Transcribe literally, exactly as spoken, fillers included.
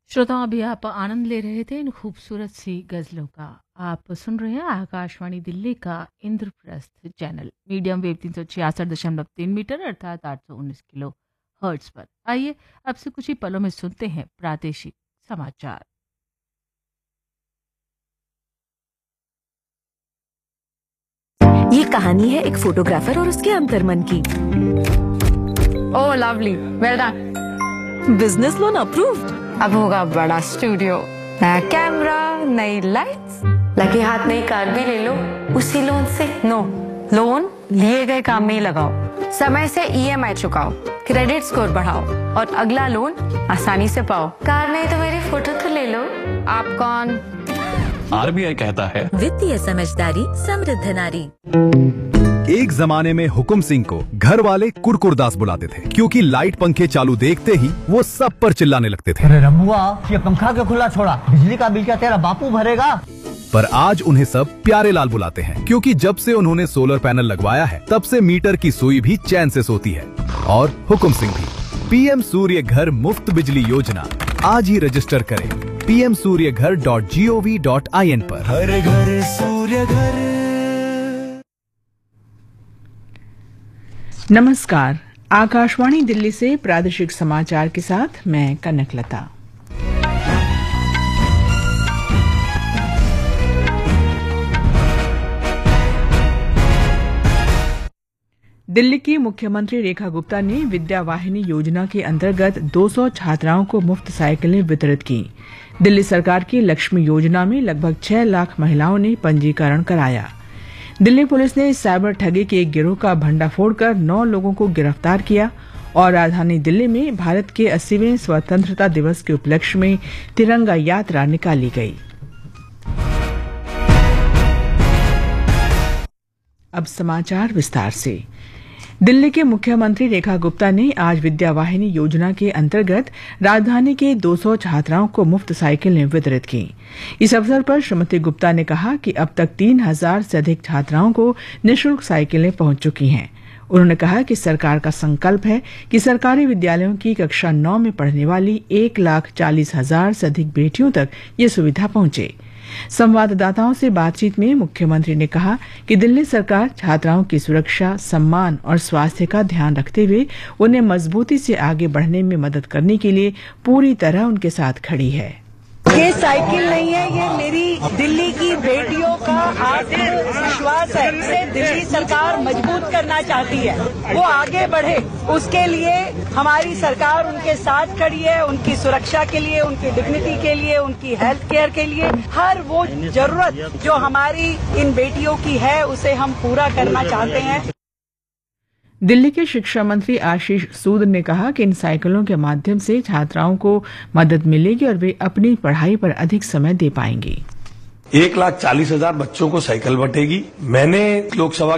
श्रोताओं, अभी आप आनंद ले रहे थे इन खूबसूरत सी गज़लों का। आप सुन रहे हैं आकाशवाणी दिल्ली का इंद्रप्रस्थ चैनल मीडियम वेव तीन सौ छियासठ दशमलव तीन मीटर अर्थात आठ सौ उन्नीस किलो हर्ट्ज पर। आइए अब से कुछ ही पलों में सुनते हैं प्रादेशिक समाचार। ये कहानी है एक फोटोग्राफर और उसके अंतर्मन की। ओह lovely, well done. Business loan approved. अब होगा बड़ा स्टूडियो, नया कैमरा, नई लाइट्स, लगे हाथ नई कार भी ले लो उसी लोन से। नो, लोन लिए गए काम में ही लगाओ, समय से ईएमआई चुकाओ, क्रेडिट स्कोर बढ़ाओ और अगला लोन आसानी से पाओ। कार नहीं तो मेरी फोटो तो ले लो। आप कौन? आरबीआई कहता है वित्तीय समझदारी समृद्ध नारी। एक जमाने में हुकुम सिंह को घर वाले कुरकुरदास बुलाते थे, क्योंकि लाइट पंखे चालू देखते ही वो सब पर चिल्लाने लगते थे। अरे रमुआ, ये पंखा क्यों खुला छोड़ा? बिजली का बिल क्या तेरा बापू भरेगा? पर आज उन्हें सब प्यारे लाल बुलाते हैं, क्योंकि जब से उन्होंने सोलर पैनल लगवाया है तब से मीटर की सुई भी चैन से सोती है। और हुकुम सिंह भी। पीएम सूर्य घर मुफ्त बिजली योजना आज ही रजिस्टर करें पी एम सूर्य घर dot G O V dot I N पर। हर घर सूर्य घर। नमस्कार, आकाशवाणी दिल्ली से प्रादेशिक समाचार के साथ मैं कनकलता। दिल्ली की मुख्यमंत्री रेखा गुप्ता ने विद्या वाहिनी योजना के अंतर्गत दो सौ छात्राओं को मुफ्त साइकिलें वितरित की। दिल्ली सरकार की लक्ष्मी योजना में लगभग छह लाख महिलाओं ने पंजीकरण कराया। दिल्ली पुलिस ने साइबर ठगी के एक गिरोह का भंडाफोड़ कर नौ लोगों को गिरफ्तार किया और राजधानी दिल्ली में भारत के अस्सीवें स्वतंत्रता दिवस के उपलक्ष्य में तिरंगा यात्रा निकाली गई। अब समाचार विस्तार से। दिल्ली के मुख्यमंत्री रेखा गुप्ता ने आज विद्या वाहिनी योजना के अंतर्गत राजधानी के दो सौ छात्राओं को मुफ्त साइकिलें वितरित की। इस अवसर पर श्रीमती गुप्ता ने कहा कि अब तक तीन हजार से अधिक छात्राओं को निःशुल्क साइकिलें पहुंच चुकी हैं। उन्होंने कहा कि सरकार का संकल्प है कि सरकारी विद्यालयों की कक्षा नौ में पढ़ने वाली एक लाख चालीस हजार से अधिक बेटियों तक ये सुविधा पहुंचे। संवाददाताओं से बातचीत में मुख्यमंत्री ने कहा कि दिल्ली सरकार छात्राओं की सुरक्षा, सम्मान और स्वास्थ्य का ध्यान रखते हुए उन्हें मजबूती से आगे बढ़ने में मदद करने के लिए पूरी तरह उनके साथ खड़ी है। ये साइकिल नहीं है, ये मेरी दिल्ली की बेटियों का आत्मविश्वास है। इसे दिल्ली सरकार मजबूत करना चाहती है, वो आगे बढ़े, उसके लिए हमारी सरकार उनके साथ खड़ी है। उनकी सुरक्षा के लिए, उनकी डिग्निटी के लिए, उनकी हेल्थ केयर के लिए हर वो जरूरत जो हमारी इन बेटियों की है उसे हम पूरा करना चाहते हैं। दिल्ली के शिक्षा मंत्री आशीष सूद ने कहा कि इन साइकिलों के माध्यम से छात्राओं को मदद मिलेगी और वे अपनी पढ़ाई पर अधिक समय दे पाएंगे। एक लाख चालीस हजार बच्चों को साइकिल बंटेगी। मैंने लोकसभा